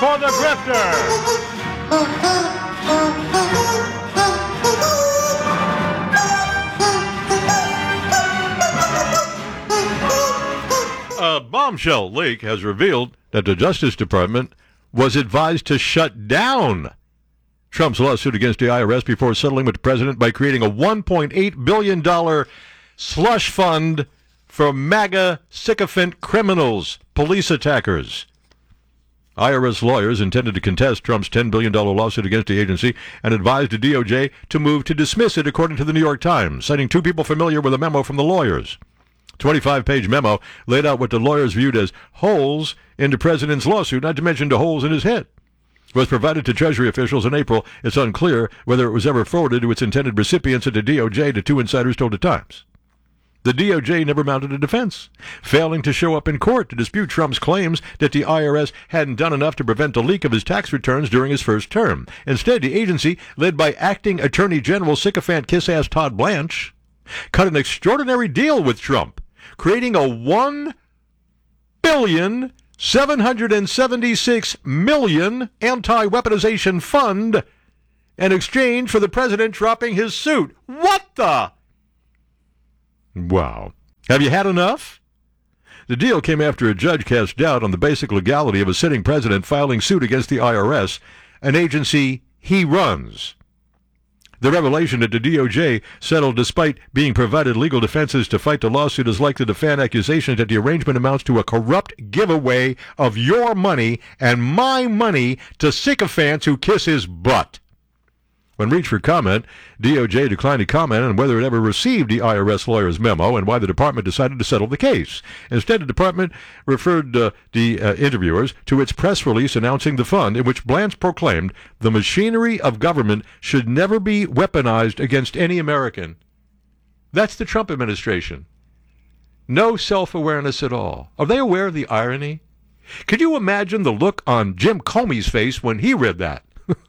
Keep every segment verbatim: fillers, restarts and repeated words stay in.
for the grifter. A bombshell leak has revealed that the Justice Department was advised to shut down Trump's lawsuit against the I R S before settling with the president by creating a one point eight billion dollars slush fund for MAGA sycophant criminals, police attackers. I R S lawyers intended to contest Trump's ten billion dollars lawsuit against the agency and advised the D O J to move to dismiss it, according to the New York Times, citing two people familiar with a memo from the lawyers. twenty-five page memo laid out what the lawyers viewed as holes in the president's lawsuit, not to mention the holes in his head. It was provided to Treasury officials in April. It's unclear whether it was ever forwarded to its intended recipients at the D O J, the two insiders told the Times. The D O J never mounted a defense, failing to show up in court to dispute Trump's claims that the I R S hadn't done enough to prevent the leak of his tax returns during his first term. Instead, the agency, led by acting Attorney General sycophant kiss-ass Todd Blanche, cut an extraordinary deal with Trump, creating a one billion seven hundred seventy-six million dollars anti-weaponization fund in exchange for the president dropping his suit. What the? Wow. Have you had enough? The deal came after a judge cast doubt on the basic legality of a sitting president filing suit against the I R S, an agency he runs. The revelation that the D O J settled despite being provided legal defenses to fight the lawsuit is likely to fan accusations that the arrangement amounts to a corrupt giveaway of your money and my money to sycophants who kiss his butt. When reached for comment, D O J declined to comment on whether it ever received the I R S lawyer's memo and why the department decided to settle the case. Instead, the department referred uh, the uh, interviewers to its press release announcing the fund, in which Blanche proclaimed the machinery of government should never be weaponized against any American. That's the Trump administration. No self-awareness at all. Are they aware of the irony? Could you imagine the look on Jim Comey's face when he read that?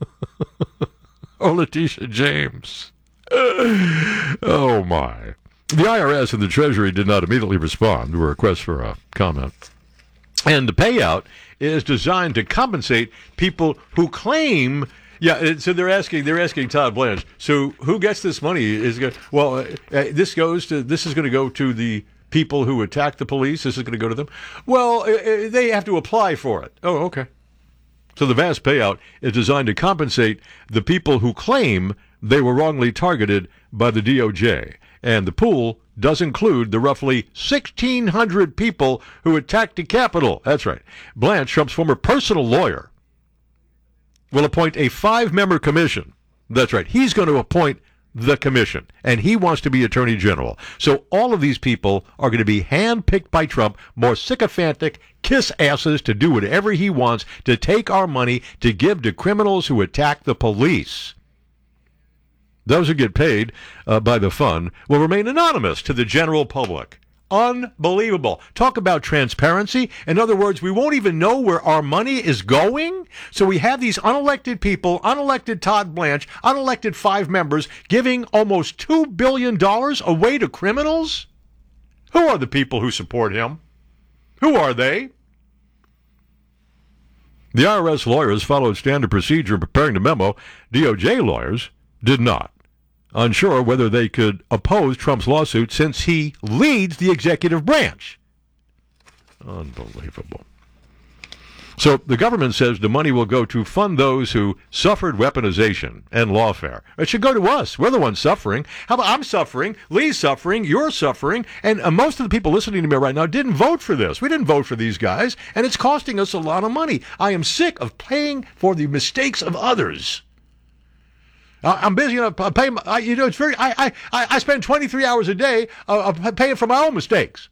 Oh, Letitia James. Oh, my. The I R S and the Treasury did not immediately respond to a request for a comment. And the payout is designed to compensate people who claim, yeah, so they're asking they're asking Todd Blanche, so who gets this money? Is going well, uh, this goes to this is going to go to the people who attacked the police. This is going to go to them. Well, uh, they have to apply for it. Oh, okay. So the vast payout is designed to compensate the people who claim they were wrongly targeted by the D O J. And the pool does include the roughly sixteen hundred people who attacked the Capitol. That's right. Blanche, Trump's former personal lawyer, will appoint a five-member commission. That's right. He's going to appoint the commission, and he wants to be Attorney General. So all of these people are going to be handpicked by Trump, more sycophantic kiss asses to do whatever he wants, to take our money to give to criminals who attack the police. Those who get paid uh, by the fund will remain anonymous to the general public. Unbelievable. Talk about transparency. In other words, we won't even know where our money is going. So we have these unelected people, unelected Todd Blanche, unelected five members, giving almost two billion dollars away to criminals? Who are the people who support him? Who are they? The I R S lawyers followed standard procedure in preparing the memo. D O J lawyers did not. Unsure whether they could oppose Trump's lawsuit since he leads the executive branch. Unbelievable. So the government says the money will go to fund those who suffered weaponization and lawfare. It should go to us. We're the ones suffering. How about I'm suffering, Lee's suffering, you're suffering, and uh, most of the people listening to me right now didn't vote for this. We didn't vote for these guys, and it's costing us a lot of money. I am sick of paying for the mistakes of others. I'm busy. You know, paying. You know, it's very. I I I spend twenty-three hours a day uh, paying for my own mistakes.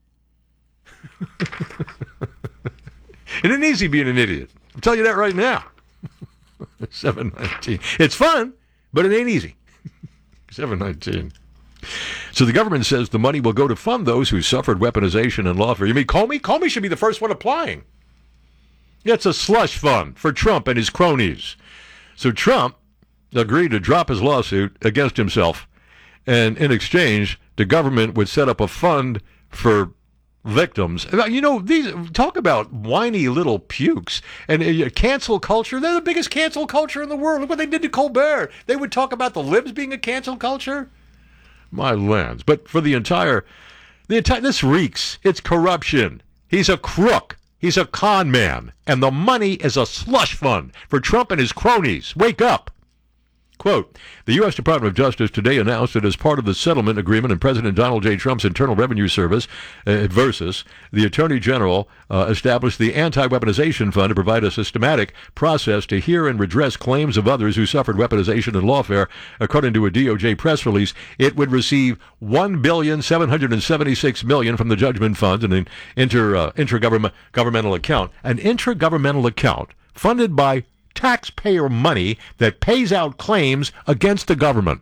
It ain't easy being an idiot. I'll tell you that right now. seven nineteen. It's fun, but it ain't easy. seven nineteen. So the government says the money will go to fund those who suffered weaponization and lawfare. You mean Comey? Comey should be the first one applying. It's a slush fund for Trump and his cronies. So Trump agreed to drop his lawsuit against himself, and in exchange, the government would set up a fund for victims. You know, these talk about whiny little pukes and uh, cancel culture. They're the biggest cancel culture in the world. Look what they did to Colbert. They would talk about the libs being a cancel culture. My lands. But for the entire, the entire, this reeks. It's corruption. He's a crook. He's a con man. And the money is a slush fund for Trump and his cronies. Wake up. Quote, the U S Department of Justice today announced that as part of the settlement agreement in President Donald J. Trump's Internal Revenue Service, uh, Versus, the Attorney General uh, established the Anti-Weaponization Fund to provide a systematic process to hear and redress claims of others who suffered weaponization and lawfare. According to a D O J press release, it would receive one billion seven hundred seventy-six million dollars from the Judgment Fund, an inter, uh, intergovernmental account, an intergovernmental account funded by taxpayer money that pays out claims against the government.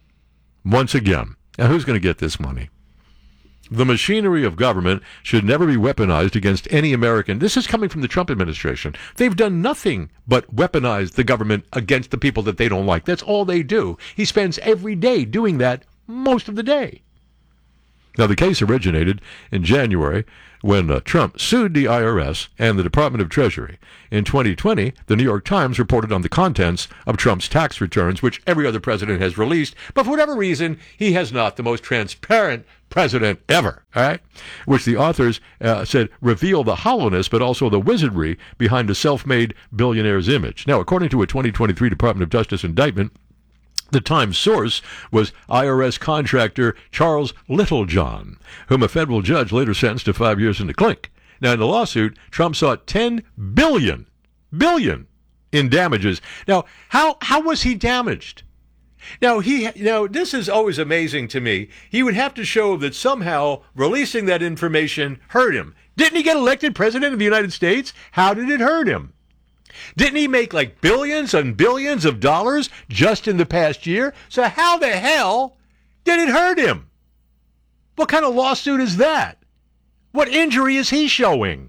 Once again, now who's going to get this money? The machinery of government should never be weaponized against any American. This is coming from the Trump administration. They've done nothing but weaponize the government against the people that they don't like. That's all they do. He spends every day doing that most of the day. Now, the case originated in January when uh, Trump sued the I R S and the Department of Treasury. In twenty twenty, the New York Times reported on the contents of Trump's tax returns, which every other president has released, but for whatever reason, he has not. The most transparent president ever, all right? Which the authors uh, said reveal the hollowness, but also the wizardry behind the self-made billionaire's image. Now, according to a twenty twenty-three Department of Justice indictment, the Times source was I R S contractor Charles Littlejohn, whom a federal judge later sentenced to five years in the clink. Now, in the lawsuit, Trump sought ten billion dollars, billion in damages. Now, how how was he damaged? Now, he now this is always amazing to me. He would have to show that somehow releasing that information hurt him. Didn't he get elected president of the United States? How did it hurt him? Didn't he make like billions and billions of dollars just in the past year? So how the hell did it hurt him? What kind of lawsuit is that? What injury is he showing?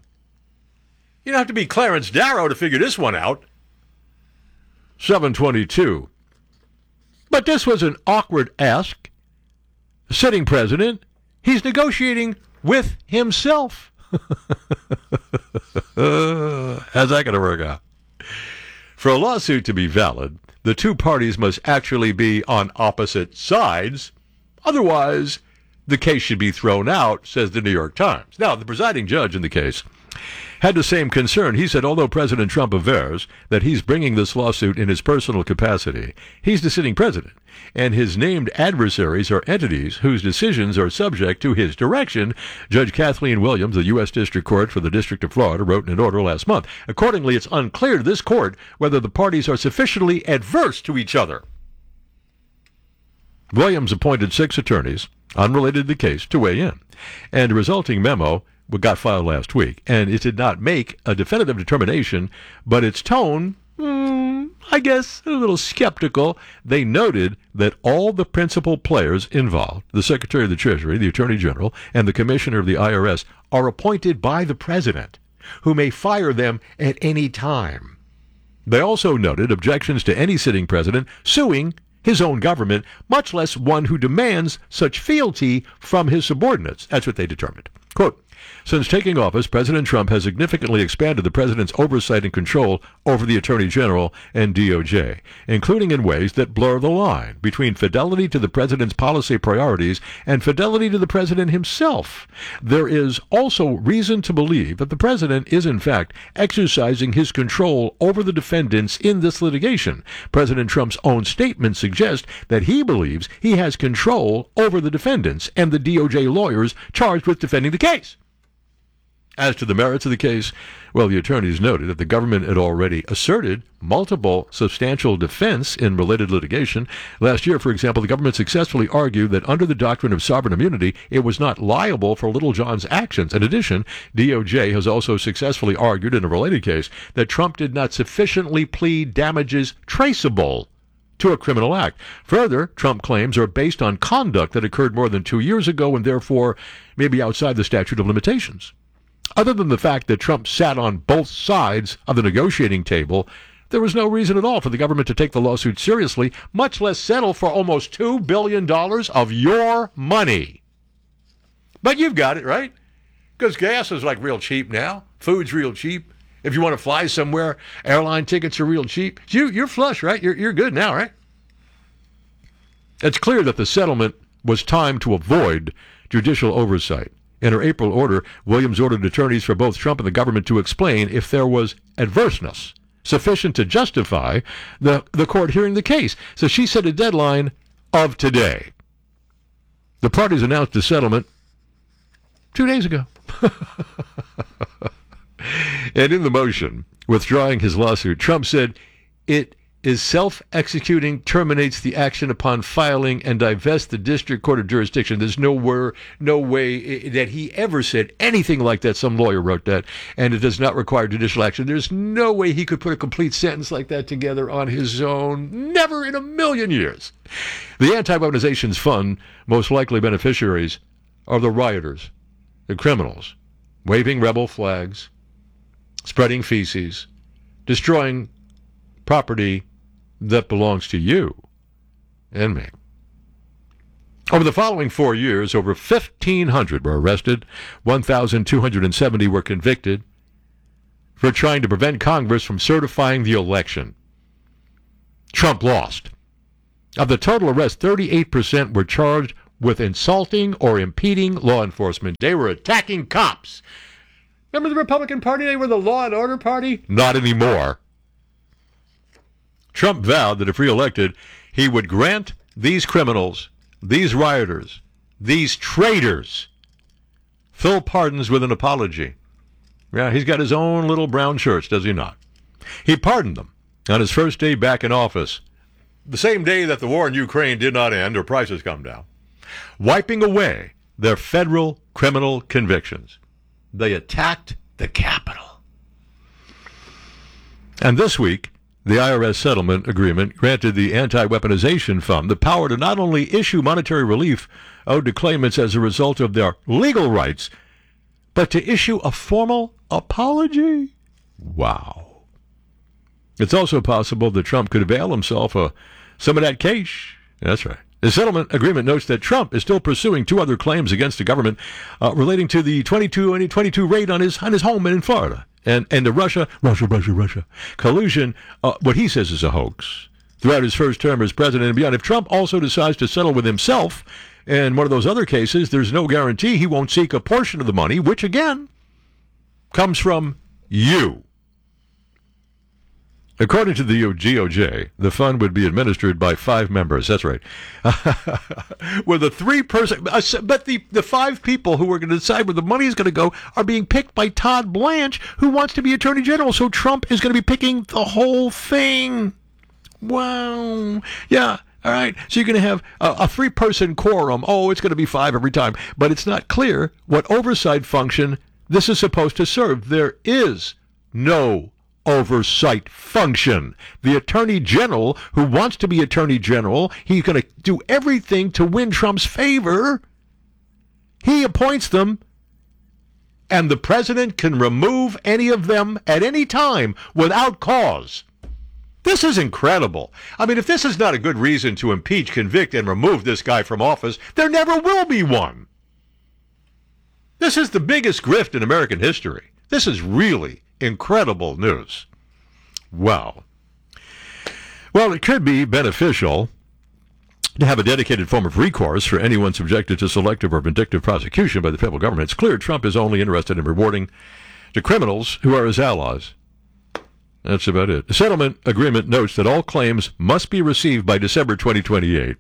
You don't have to be Clarence Darrow to figure this one out. seven twenty-two. But this was an awkward ask. Sitting president, he's negotiating with himself. How's that going to work out? For a lawsuit to be valid, the two parties must actually be on opposite sides. Otherwise, the case should be thrown out, says the New York Times. Now, the presiding judge in the case had the same concern. He said, although President Trump avers that he's bringing this lawsuit in his personal capacity, he's the sitting president, and his named adversaries are entities whose decisions are subject to his direction. Judge Kathleen Williams, the U S District Court for the District of Florida, wrote in an order last month. Accordingly, it's unclear to this court whether the parties are sufficiently adverse to each other. Williams appointed six attorneys, unrelated to the case, to weigh in, and a resulting memo got filed last week, and it did not make a definitive determination, but its tone, mm, I guess, a little skeptical. They noted that all the principal players involved, the Secretary of the Treasury, the Attorney General, and the Commissioner of the I R S, are appointed by the President, who may fire them at any time. They also noted objections to any sitting president suing his own government, much less one who demands such fealty from his subordinates. That's what they determined. Quote, since taking office, President Trump has significantly expanded the president's oversight and control over the Attorney General and D O J, including in ways that blur the line between fidelity to the president's policy priorities and fidelity to the president himself. There is also reason to believe that the president is, in fact, exercising his control over the defendants in this litigation. President Trump's own statements suggest that he believes he has control over the defendants and the D O J lawyers charged with defending the case. As to the merits of the case, well, the attorneys noted that the government had already asserted multiple substantial defense in related litigation. Last year, for example, the government successfully argued that under the doctrine of sovereign immunity, it was not liable for Littlejohn's actions. In addition, D O J has also successfully argued in a related case that Trump did not sufficiently plead damages traceable to a criminal act. Further, Trump claims are based on conduct that occurred more than two years ago and therefore may be outside the statute of limitations. Other than the fact that Trump sat on both sides of the negotiating table, there was no reason at all for the government to take the lawsuit seriously, much less settle for almost two billion dollars of your money. But you've got it, right? Because gas is like real cheap now. Food's real cheap. If you want to fly somewhere, airline tickets are real cheap. You, you're flush, right? You're, you're good now, right? It's clear that the settlement was timed to avoid judicial oversight. In her April order, Williams ordered attorneys for both Trump and the government to explain if there was adverseness sufficient to justify the, the court hearing the case. So she set a deadline of today. The parties announced a settlement two days ago. And in the motion, withdrawing his lawsuit, Trump said it is self-executing, terminates the action upon filing, and divests the district court of jurisdiction. There's no, wor- no way that he ever said anything like that. Some lawyer wrote that, and it does not require judicial action. There's no way he could put a complete sentence like that together on his own. Never in a million years. The Anti-Weaponizations Fund, most likely beneficiaries, are the rioters, the criminals, waving rebel flags, spreading feces, destroying property that belongs to you and me. Over the following four years, over fifteen hundred were arrested, one thousand two hundred seventy were convicted for trying to prevent Congress from certifying the election. Trump lost. Of the total arrests, thirty-eight percent were charged with insulting or impeding law enforcement. They were attacking cops. Remember the Republican Party? They were the law and order party? Not anymore. Trump vowed that if reelected, he would grant these criminals, these rioters, these traitors, full pardons with an apology. Yeah, he's got his own little brown shirts, does he not? He pardoned them on his first day back in office, the same day that the war in Ukraine did not end or prices come down, wiping away their federal criminal convictions. They attacked the Capitol. And this week, the I R S settlement agreement granted the Anti-Weaponization Fund the power to not only issue monetary relief owed to claimants as a result of their legal rights, but to issue a formal apology. Wow. It's also possible that Trump could avail himself of some of that cash. That's right. The settlement agreement notes that Trump is still pursuing two other claims against the government uh, relating to the twenty twenty-two raid on his on his home in Florida and, and the Russia, Russia, Russia, Russia collusion, uh, what he says is a hoax, throughout his first term as president and beyond. If Trump also decides to settle with himself in one of those other cases, there's no guarantee he won't seek a portion of the money, which, again, comes from you. According to the G O J, the fund would be administered by five members. That's right. With a three-person, but the, the five people who are going to decide where the money is going to go are being picked by Todd Blanche, who wants to be Attorney General. So Trump is going to be picking the whole thing. Wow. Yeah. All right. So you're going to have a, a three-person quorum. Oh, it's going to be five every time. But it's not clear what oversight function this is supposed to serve. There is no oversight function. The Attorney General, who wants to be Attorney General, he's going to do everything to win Trump's favor. He appoints them, and the president can remove any of them at any time without cause. This is incredible. I mean, if this is not a good reason to impeach, convict, and remove this guy from office, there never will be one. This is the biggest grift in American history. This is really incredible news. Wow. Well, it could be beneficial to have a dedicated form of recourse for anyone subjected to selective or vindictive prosecution by the federal government. It's clear Trump is only interested in rewarding the criminals who are his allies. That's about it. The settlement agreement notes that all claims must be received by December twenty twenty-eight.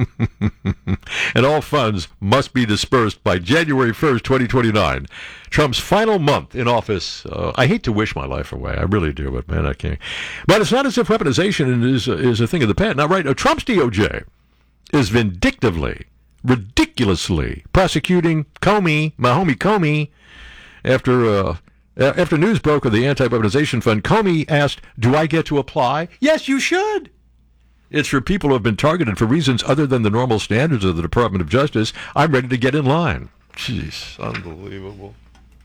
And all funds must be dispersed by January first, twenty twenty-nine. Trump's final month in office. Uh, I hate to wish my life away. I really do, but man, I can't. But it's not as if weaponization is, uh, is a thing of the past. Now, right, uh, Trump's D O J is vindictively, ridiculously prosecuting Comey, my homie Comey, after... Uh, After news broke of the Anti-Weaponization Fund, Comey asked, do I get to apply? Yes, you should. It's for people who have been targeted for reasons other than the normal standards of the Department of Justice. I'm ready to get in line. Jeez, unbelievable.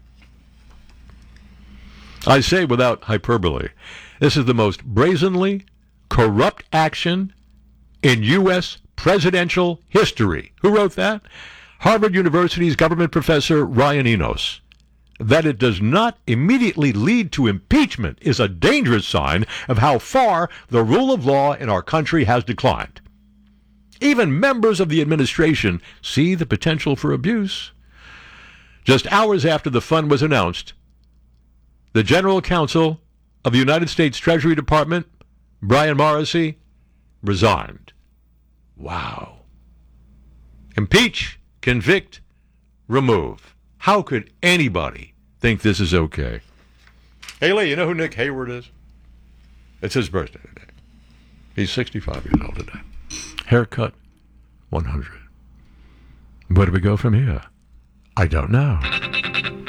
I say without hyperbole, this is the most brazenly corrupt action in U S presidential history. Who wrote that? Harvard University's government professor Ryan Enos. that it does not immediately lead to impeachment is a dangerous sign of how far the rule of law in our country has declined. Even members of the administration see the potential for abuse. Just hours after the fund was announced, the General Counsel of the United States Treasury Department, Brian Morrissey, resigned. Wow. Impeach, convict, remove. How could anybody think this is okay? Hey, Lee, you know who Nick Hayward is? It's his birthday today. He's sixty-five years old today. Haircut, one hundred. Where do we go from here? I don't know.